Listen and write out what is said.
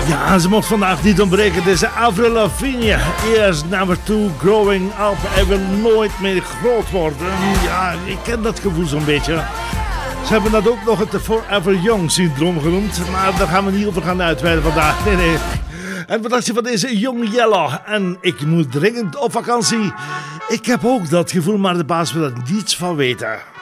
Ja, ze mocht vandaag niet ontbreken. Dit is Avril Lavigne. Eerst Never Too Growing Up. Hij wil nooit meer groot worden. Ja, ik ken dat gevoel zo'n beetje. Ze hebben dat ook nog het Forever Young syndroom genoemd. Maar daar gaan we niet over gaan uitweiden vandaag. Nee. En wat dacht je van deze Young Yellow? En ik moet dringend op vakantie. Ik heb ook dat gevoel, maar de baas wil er niets van weten.